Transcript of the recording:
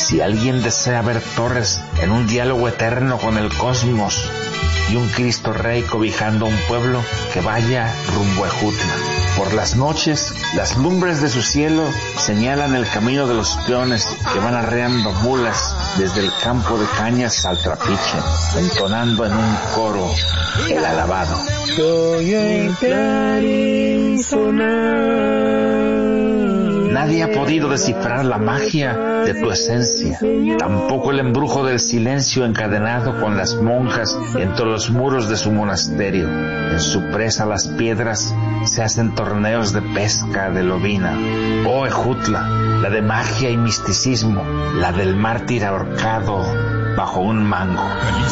Si alguien desea ver torres en un diálogo eterno con el cosmos y un Cristo Rey cobijando a un pueblo, que vaya rumbo a Ejutla. Por las noches, las lumbres de su cielo señalan el camino de los peones que van arreando mulas desde el campo de cañas al trapiche, entonando en un coro el alabado. Soy el clarín sonar. Nadie ha podido descifrar la magia de tu esencia, tampoco el embrujo del silencio encadenado con las monjas entre los muros de su monasterio. En su presa las piedras se hacen torneos de pesca de lobina. Oh Ejutla, la de magia y misticismo, la del mártir ahorcado bajo un mango.